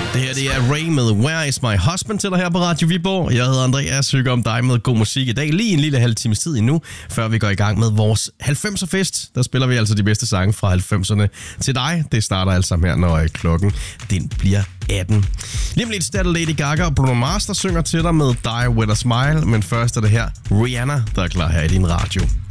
Det her, det er Ray med Where is my husband til dig her på Radio Viborg. Jeg hedder Andreas, synger om dig med god musik i dag. Lige en lille halv times tid endnu, før vi går i gang med vores 90'er fest. Der spiller vi altså de bedste sange fra 90'erne til dig. Det starter altså her, når klokken den bliver 18. Lige om lidt starter Lady Gaga og Bruno Mars, der synger til dig med Die With A Smile. Men først er det her Rihanna, der er klar her i din radio.